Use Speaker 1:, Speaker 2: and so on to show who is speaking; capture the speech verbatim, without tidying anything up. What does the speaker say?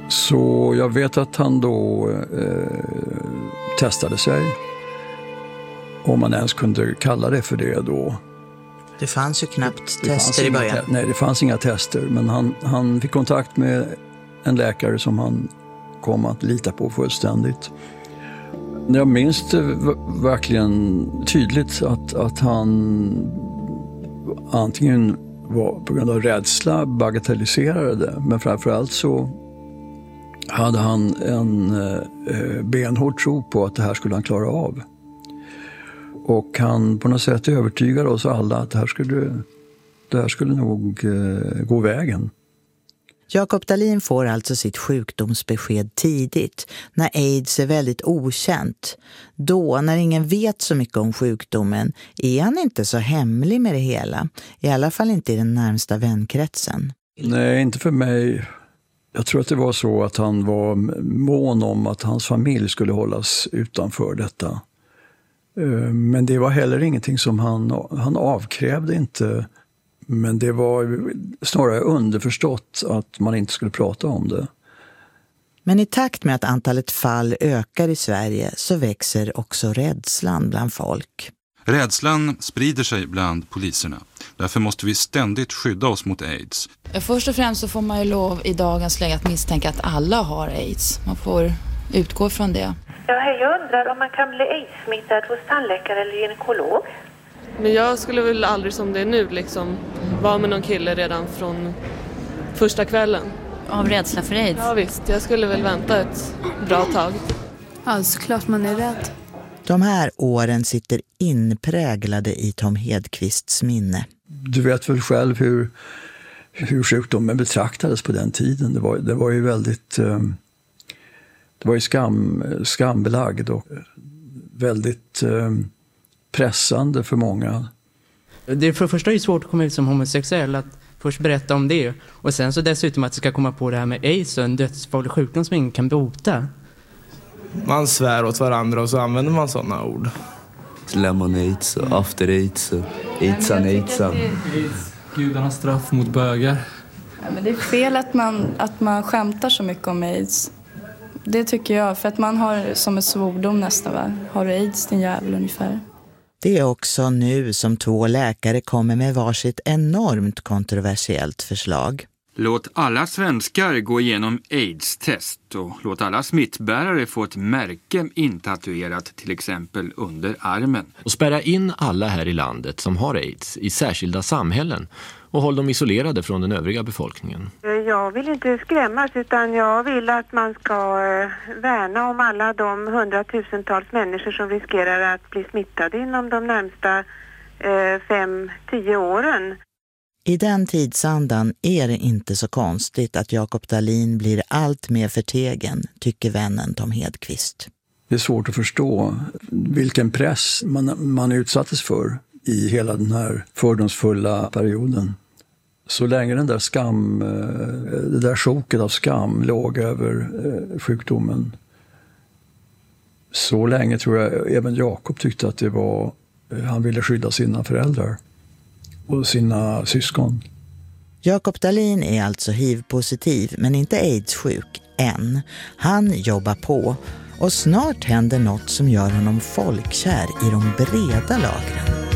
Speaker 1: Så jag vet att han då eh, testade sig. Om man ens kunde kalla det för det då.
Speaker 2: Det fanns ju knappt
Speaker 1: det
Speaker 2: tester i början.
Speaker 1: Te- nej, det fanns inga tester. Men han, han fick kontakt med en läkare som han kom att lita på fullständigt. Jag minns det v- verkligen tydligt att, att han antingen var på grund av rädsla bagatelliserade det. Men framförallt så hade han en eh, benhård tro på att det här skulle han klara av. Och han på något sätt övertygade oss alla att det här skulle, det här skulle nog eh, gå vägen.
Speaker 2: Jakob Dahlin får alltså sitt sjukdomsbesked tidigt, när AIDS är väldigt okänt. Då, när ingen vet så mycket om sjukdomen, är han inte så hemlig med det hela. I alla fall inte i den närmsta vänkretsen.
Speaker 1: Nej, inte för mig. Jag tror att det var så att han var mån om att hans familj skulle hållas utanför detta. Men det var heller ingenting som han, han avkrävde inte. Men det var snarare underförstått att man inte skulle prata om det.
Speaker 2: Men i takt med att antalet fall ökar i Sverige så växer också rädslan bland folk.
Speaker 3: Rädslan sprider sig bland poliserna. Därför måste vi ständigt skydda oss mot AIDS.
Speaker 4: Först och främst så får man ju lov i dagens läge att misstänka att alla har AIDS. Man får utgå från det.
Speaker 5: Ja, hej, jag undrar om man kan bli AIDS-smittad hos tandläkare eller gynekolog.
Speaker 6: Men jag skulle väl aldrig som det är nu liksom vara med någon kille redan från första kvällen.
Speaker 7: Av rädsla för AIDS?
Speaker 6: Ja visst, jag skulle väl vänta ett bra tag.
Speaker 7: Ja, såklart man är rädd.
Speaker 2: De här åren sitter inpräglade i Tom Hedqvists minne.
Speaker 1: Du vet väl själv hur, hur sjukdomen betraktades på den tiden. Det var, det var ju väldigt eh, det var ju skam, skambelagd och väldigt eh, pressande för många.
Speaker 8: Det är för det första är det svårt att komma ut som homosexuell, att först berätta om det. Och sen så dessutom att det ska komma på det här med AIDS och en dödsfarlig sjukdom som ingen kan bota.
Speaker 9: Man svär åt varandra och så använder man sådana ord.
Speaker 10: Lemon AIDS och after AIDS och aidsan aidsan.
Speaker 11: Gudarnas straff mot bögar.
Speaker 12: Ja, men det är fel att man, att man skämtar så mycket om AIDS. Det tycker jag, för att man har som ett svordom nästan, va? Har du AIDS, din jävel ungefär.
Speaker 2: Det är också nu som två läkare kommer med varsitt enormt kontroversiellt förslag.
Speaker 13: Låt alla svenskar gå igenom AIDS-test och låt alla smittbärare få ett märke intatuerat till exempel under armen.
Speaker 14: Och spärra in alla här i landet som har AIDS i särskilda samhällen och håll dem isolerade från den övriga befolkningen.
Speaker 5: Jag vill inte skrämmas, utan jag vill att man ska värna om alla de hundratusentals människor som riskerar att bli smittade inom de närmsta eh, fem, tio åren.
Speaker 2: I den tidsandan är det inte så konstigt att Jakob Dahlin blir allt mer förtegen, tycker vännen Tom Hedqvist.
Speaker 1: Det är svårt att förstå vilken press man, man utsattes för i hela den här fördomsfulla perioden. Så länge den där skam, det där sjoket av skam låg över sjukdomen, så länge tror jag även Jakob tyckte att det var, han ville skydda sina föräldrar och sina syskon.
Speaker 2: Jakob Dahlin är alltså H I V-positiv men inte AIDS-sjuk än. Han jobbar på och snart händer något som gör honom folkkär i de breda lagren.